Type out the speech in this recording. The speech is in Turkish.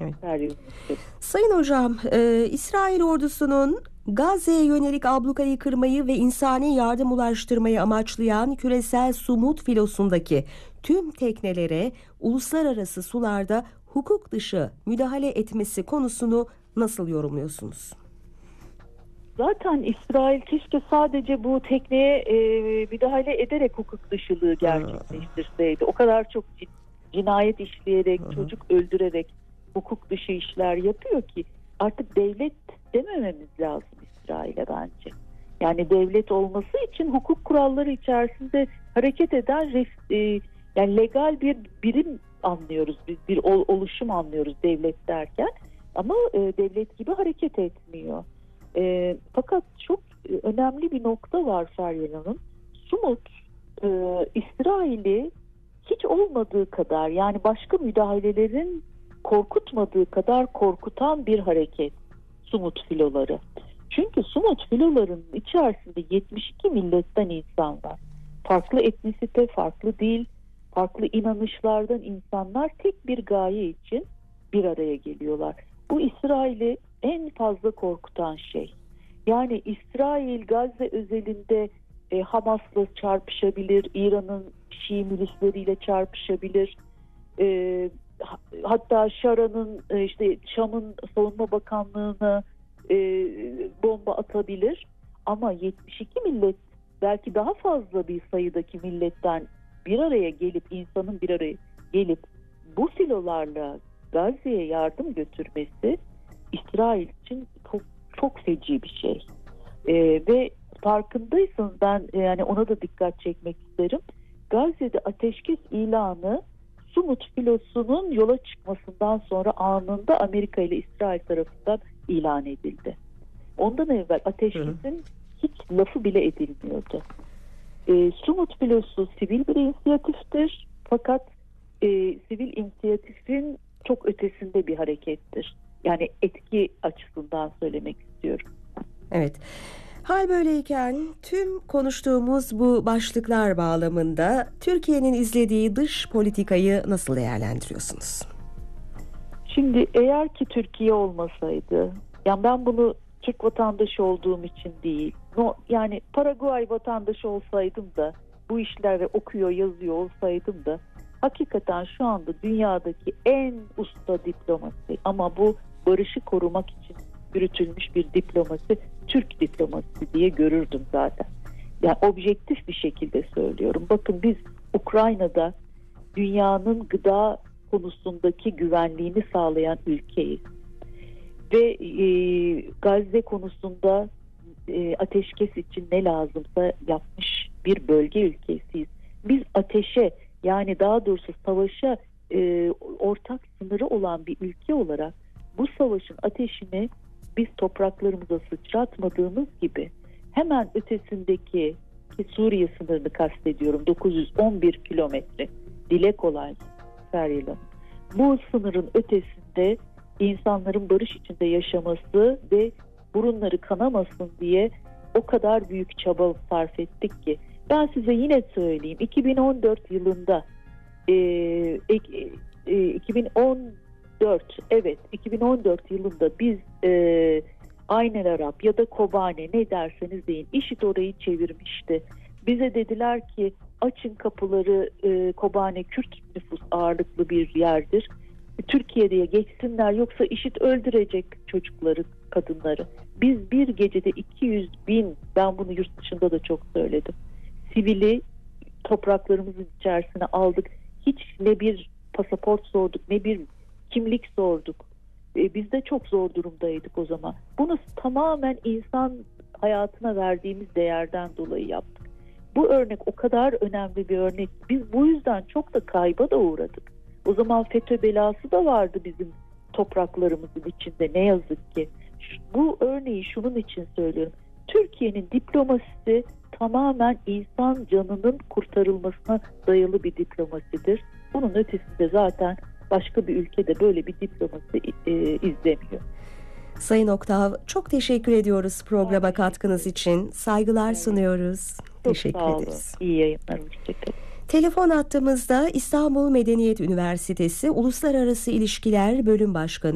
Evet. Sayın Hocam, İsrail ordusunun Gazze'ye yönelik ablukayı kırmayı ve insani yardım ulaştırmayı amaçlayan küresel Sumut filosundaki tüm teknelere uluslararası sularda hukuk dışı müdahale etmesi konusunu nasıl yorumluyorsunuz? Zaten İsrail keşke sadece bu tekneye müdahale ederek hukuk dışılığı gerçekleştirseydi. O kadar çok cinayet işleyerek, çocuk öldürerek hukuk dışı işler yapıyor ki artık devlet demememiz lazım İsrail'e bence. Yani devlet olması için hukuk kuralları içerisinde hareket eden yani legal bir birim anlıyoruz, bir oluşum anlıyoruz devlet derken, ama devlet gibi hareket etmiyor. Fakat çok önemli bir nokta var Feryal Hanım. Sumut İsrail'i hiç olmadığı kadar, yani başka müdahalelerin korkutmadığı kadar korkutan bir hareket Sumut filoları. Çünkü Sumut filolarının içerisinde 72 milletten insan var. Farklı etnisite, farklı dil, farklı inanışlardan insanlar tek bir gaye için bir araya geliyorlar. Bu İsrail'i en fazla korkutan şey. Yani İsrail Gazze özelinde Hamas'la çarpışabilir, İran'ın Şii milisleriyle çarpışabilir. Hatta Şara'nın Şam'ın savunma bakanlığına bomba atabilir. Ama 72 millet, belki daha fazla bir sayıdaki milletten bir araya gelip, insanın bir araya gelip bu filolarla Gazze'ye yardım götürmesi İsrail için çok, çok feci bir şey. Ve farkındaysanız, ben yani ona da dikkat çekmek isterim. Gazze'de ateşkes ilanı Sumut filosunun yola çıkmasından sonra anında Amerika ile İsrail tarafından ilan edildi. Ondan evvel ateşkesin hiç lafı bile edilmiyordu. Sumut filosu sivil bir inisiyatiftir. Fakat sivil inisiyatifin çok ötesinde bir harekettir. Yani etki açısından söylemek istiyorum. Evet. Hal böyleyken tüm konuştuğumuz bu başlıklar bağlamında Türkiye'nin izlediği dış politikayı nasıl değerlendiriyorsunuz? Şimdi eğer ki Türkiye olmasaydı, yani ben bunu Türk vatandaşı olduğum için değil, yani Paraguay vatandaşı olsaydım da bu işleri okuyor, yazıyor olsaydım da hakikaten şu anda dünyadaki en usta diplomasi, ama bu barışı korumak için yürütülmüş bir diplomasi, Türk diplomasisi diye görürdüm zaten. Yani objektif bir şekilde söylüyorum. Bakın, biz Ukrayna'da dünyanın gıda konusundaki güvenliğini sağlayan ülkeyiz. Ve Gazze konusunda ateşkes için ne lazımsa yapmış bir bölge ülkesiyiz. Biz ateşe, yani daha doğrusu savaşa ortak sınırı olan bir ülke olarak bu savaşın ateşini biz topraklarımıza sıçratmadığımız gibi hemen ötesindeki, ki Suriye sınırını kastediyorum, 911 kilometre, dile kolay Feryal Hanım. Bu sınırın ötesinde insanların barış içinde yaşaması ve burunları kanamasın diye o kadar büyük çaba sarf ettik ki. Ben size yine söyleyeyim, 2014 yılında 2014 yılında biz Aynel Arap ya da Kobane, ne derseniz deyin, IŞİD orayı çevirmişti. Bize dediler ki açın kapıları, Kobane Kürt nüfus ağırlıklı bir yerdir, Türkiye'ye geçsinler yoksa IŞİD öldürecek çocukları, kadınları. Biz bir gecede 200 bin, ben bunu yurt dışında da çok söyledim, sivili topraklarımızın içerisine aldık. Hiç ne bir pasaport sorduk, ne bir kimlik sorduk. Biz de çok zor durumdaydık o zaman. Bunu tamamen insan hayatına verdiğimiz değerden dolayı yaptık. Bu örnek o kadar önemli bir örnek. Biz bu yüzden çok da kayba da uğradık. O zaman FETÖ belası da vardı bizim topraklarımızın içinde, ne yazık ki. Bu örneği şunun için söylüyorum. Türkiye'nin diplomasisi tamamen insan canının kurtarılmasına dayalı bir diplomasidir. Bunun ötesinde zaten başka bir ülkede böyle bir diplomasi izlemiyor. Sayın Oktav, çok teşekkür ediyoruz programa katkınız için. Saygılar sunuyoruz. Çok teşekkür sağ olun. ederiz. İyi yayınlar. Hoşçakalın. Telefon hattımızda İstanbul Medeniyet Üniversitesi Uluslararası İlişkiler Bölüm Başkanı